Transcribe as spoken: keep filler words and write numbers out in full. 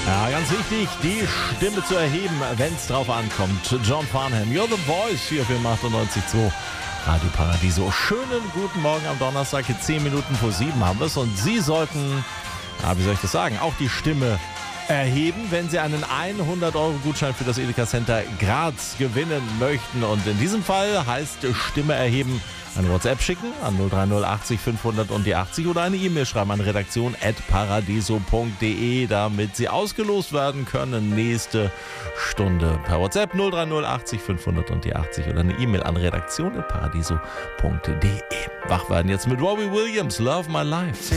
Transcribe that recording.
Ja, ganz wichtig, die Stimme zu erheben, wenn es drauf ankommt. John Farnham, You're the Voice hier für achtundneunzig Komma zwei Radio Paradiso. Schönen guten Morgen am Donnerstag, zehn Minuten vor sieben haben wir es. Und Sie sollten, ja, wie soll ich das sagen, auch die Stimme erheben, wenn Sie einen hundert Euro Gutschein für das Edeka Center Graz gewinnen möchten. Und in diesem Fall heißt Stimme erheben, eine WhatsApp schicken an null drei null achtzig fünfhundert und die achtzig oder eine E-Mail schreiben an redaktion at paradiso punkt de, damit Sie ausgelost werden können. Nächste Stunde per WhatsApp null drei null achtzig fünfhundert und die achtzig oder eine E-Mail an redaktion at paradiso punkt de. Wach werden jetzt mit Robbie Williams, Love My Life.